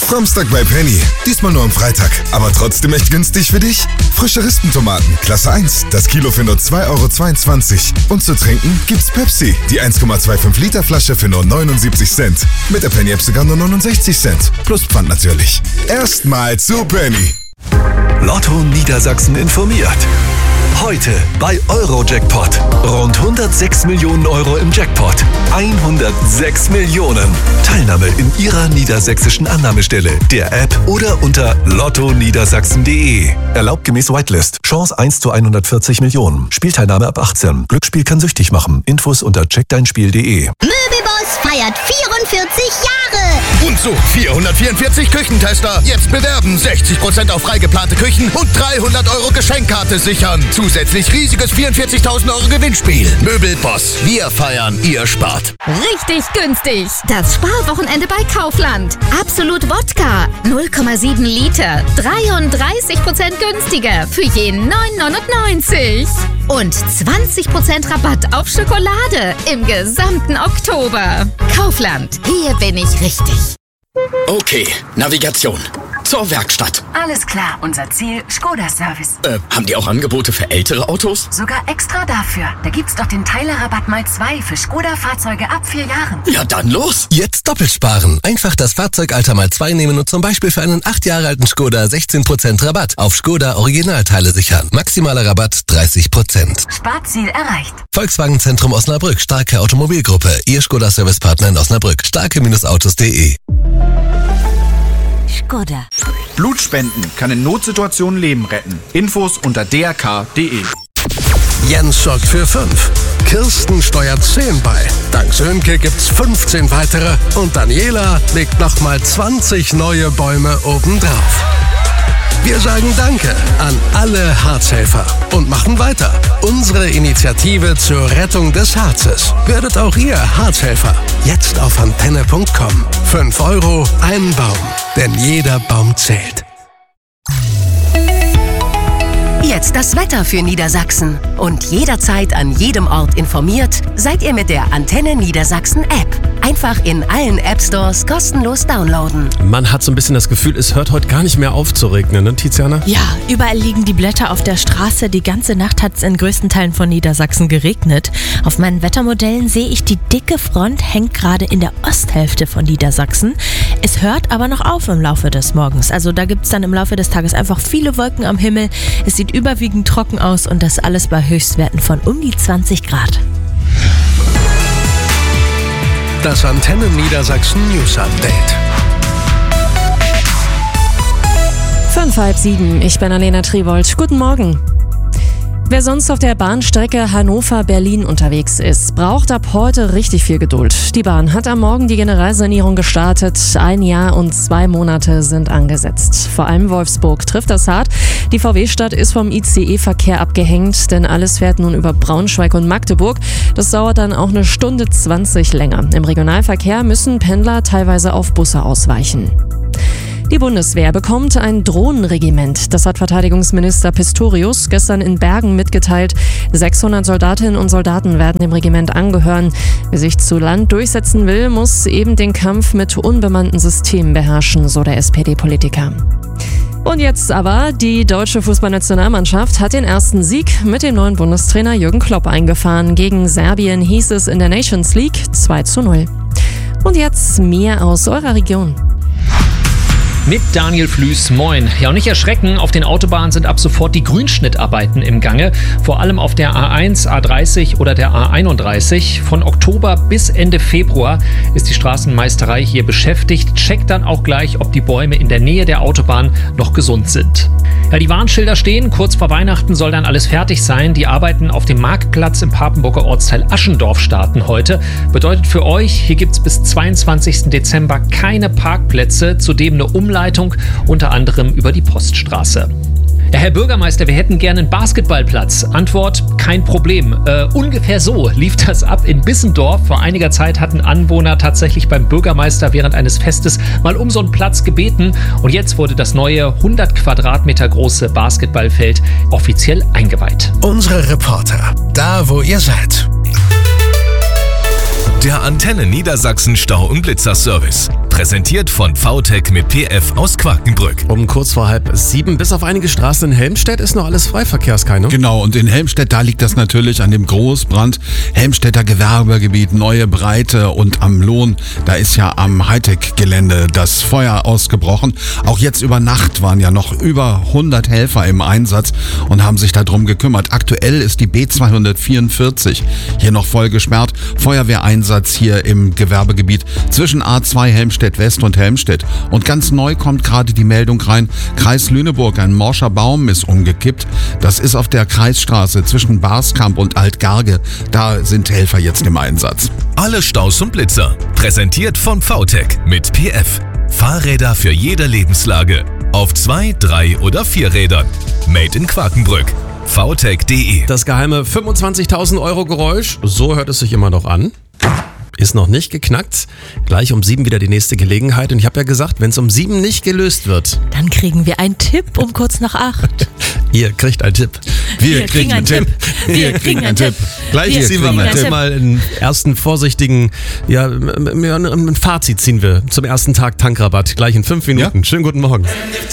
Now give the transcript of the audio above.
Samstag bei Penny. Diesmal nur am Freitag. Aber trotzdem echt günstig für dich? Frische Rispentomaten, Klasse 1. Das Kilo für nur 2,22 €. Und zu trinken gibt's Pepsi. Die 1,25 Liter Flasche für nur 79 Cent. Mit der Penny-App sogar nur 69 Cent. Plus Pfand natürlich. Erstmal zu Penny. Lotto Niedersachsen informiert. Heute bei Eurojackpot. Rund 106 Millionen € im Jackpot. 106 Millionen. Teilnahme in Ihrer niedersächsischen Annahmestelle, der App oder unter lottoniedersachsen.de. Erlaubt gemäß Whitelist. Chance 1 zu 140 Millionen. Spielteilnahme ab 18. Glücksspiel kann süchtig machen. Infos unter checkdeinspiel.de. Möbelboss feiert 44 Jahre. Und sucht 444 Küchentester. Jetzt bewerben. 60% auf freigeplante Küchen und 300 € Geschenkkarte sichern. Zusätzlich riesiges 44.000 € Gewinnspiel. Möbelboss. Wir feiern, ihr spart. Richtig günstig. Das Sparwochenende bei Kaufland. Absolut Wodka. 0,7 Liter. 33% günstiger. Für jeden 9,99 €. Und 20% Rabatt auf Schokolade im gesamten Oktober. Kaufland. Hier bin ich richtig. Okay, Navigation. Zur Werkstatt. Alles klar, unser Ziel, Skoda-Service. Haben die auch Angebote für ältere Autos? Sogar extra dafür. Da gibt's doch den Teilerrabatt mal 2 für Skoda-Fahrzeuge ab 4 Jahren. Ja, dann los. Jetzt doppelt sparen. Einfach das Fahrzeugalter mal 2 nehmen und zum Beispiel für einen 8 Jahre alten Skoda 16% Rabatt auf Skoda Originalteile sichern. Maximaler Rabatt 30%. Sparziel erreicht. Volkswagen Zentrum Osnabrück. Starke Automobilgruppe. Ihr Skoda-Servicepartner in Osnabrück. Starke-Autos.de. Skoda. Blutspenden kann in Notsituationen Leben retten. Infos unter drk.de. Jens sorgt für 5. Kirsten steuert 10 bei. Dank Sönke gibt's 15 weitere. Und Daniela legt nochmal 20 neue Bäume obendrauf. Wir sagen Danke an alle Harzhelfer und machen weiter. Unsere Initiative zur Rettung des Harzes. Werdet auch ihr Harzhelfer. Jetzt auf antenne.com. 5 €, ein Baum. Denn jeder Baum zählt. Jetzt das Wetter für Niedersachsen. Und jederzeit an jedem Ort informiert, seid ihr mit der Antenne Niedersachsen App. Einfach in allen App-Stores kostenlos downloaden. Man hat so ein bisschen das Gefühl, es hört heute gar nicht mehr auf zu regnen, ne, Tiziana? Ja, überall liegen die Blätter auf der Straße. Die ganze Nacht hat es in größten Teilen von Niedersachsen geregnet. Auf meinen Wettermodellen sehe ich, die dicke Front hängt gerade in der Osthälfte von Niedersachsen. Es hört aber noch auf im Laufe des Morgens. Also da gibt es dann im Laufe des Tages einfach viele Wolken am Himmel. Es sieht überwiegend trocken aus und das alles bei Höchstwerten von um die 20 Grad. Das Antenne Niedersachsen News Update. 6:05, ich bin Alena Triwold. Guten Morgen. Wer sonst auf der Bahnstrecke Hannover-Berlin unterwegs ist, braucht ab heute richtig viel Geduld. Die Bahn hat am Morgen die Generalsanierung gestartet. 1 Jahr und 2 Monate sind angesetzt. Vor allem Wolfsburg trifft das hart. Die VW-Stadt ist vom ICE-Verkehr abgehängt, denn alles fährt nun über Braunschweig und Magdeburg. Das dauert dann auch 1 Stunde 20 länger. Im Regionalverkehr müssen Pendler teilweise auf Busse ausweichen. Die Bundeswehr bekommt ein Drohnenregiment. Das hat Verteidigungsminister Pistorius gestern in Bergen mitgeteilt. 600 Soldatinnen und Soldaten werden dem Regiment angehören. Wer sich zu Land durchsetzen will, muss eben den Kampf mit unbemannten Systemen beherrschen, so der SPD-Politiker. Und jetzt aber, die deutsche Fußballnationalmannschaft hat den ersten Sieg mit dem neuen Bundestrainer Jürgen Klopp eingefahren. Gegen Serbien hieß es in der Nations League 2:0. Und jetzt mehr aus eurer Region. Mit Daniel Flüß, moin. Ja, und nicht erschrecken, auf den Autobahnen sind ab sofort die Grünschnittarbeiten im Gange. Vor allem auf der A1, A30 oder der A31. Von Oktober bis Ende Februar ist die Straßenmeisterei hier beschäftigt. Checkt dann auch gleich, ob die Bäume in der Nähe der Autobahn noch gesund sind. Ja, die Warnschilder stehen. Kurz vor Weihnachten soll dann alles fertig sein. Die Arbeiten auf dem Marktplatz im Papenburger Ortsteil Aschendorf starten heute. Bedeutet für euch, hier gibt es bis 22. Dezember keine Parkplätze. Zudem eine Umleitung, unter anderem über die Poststraße. Ja, Herr Bürgermeister, wir hätten gerne einen Basketballplatz. Antwort, kein Problem. Ungefähr so lief das ab in Bissendorf. Vor einiger Zeit hatten Anwohner tatsächlich beim Bürgermeister während eines Festes mal um so einen Platz gebeten. Und jetzt wurde das neue 100 Quadratmeter große Basketballfeld offiziell eingeweiht. Unsere Reporter, da wo ihr seid. Der Antenne Niedersachsen Stau- und Blitzerservice. Präsentiert von VTech mit PF aus Quakenbrück. Um kurz vor 6:30, bis auf einige Straßen in Helmstedt ist noch alles Freiverkehrskei, ne? Genau, und in Helmstedt, da liegt das natürlich an dem Großbrand. Helmstedter Gewerbegebiet, Neue Breite und am Lohn, da ist ja am Hightech-Gelände das Feuer ausgebrochen. Auch jetzt über Nacht waren ja noch über 100 Helfer im Einsatz und haben sich darum gekümmert. Aktuell ist die B244 hier noch voll gesperrt. Feuerwehreinsatz hier im Gewerbegebiet zwischen A2 Helmstedt West und Helmstedt. Und ganz neu kommt gerade die Meldung rein, Kreis Lüneburg, ein morscher Baum ist umgekippt. Das ist auf der Kreisstraße zwischen Barskamp und Altgarge. Da sind Helfer jetzt im Einsatz. Alle Staus und Blitzer. Präsentiert von VTech mit PF. Fahrräder für jede Lebenslage. Auf 2, 3 oder 4 Rädern. Made in Quakenbrück. VTech.de. Das geheime 25.000 Euro Geräusch, so hört es sich immer noch an. Ist noch nicht geknackt. Gleich um 7 wieder die nächste Gelegenheit. Und ich habe ja gesagt, wenn es um 7 nicht gelöst wird, dann kriegen wir einen Tipp um kurz nach 8. Ihr kriegt einen Tipp. Wir kriegen einen Tipp. Wir kriegen einen Tipp. Gleich ziehen wir mal einen ersten vorsichtigen, ein Fazit ziehen wir zum ersten Tag Tankrabatt. Gleich in 5 Minuten. Ja? Schönen guten Morgen.